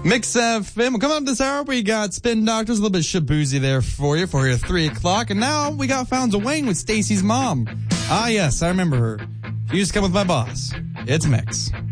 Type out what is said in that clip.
Mix FM. Coming up this hour, we got Spin Doctors, a little bit Shabuzi there for you for your 3 o'clock. And now we got Fountains of Wayne with Stacy's mom. Ah, yes, I remember her. She used to come with my boss. It's Mix.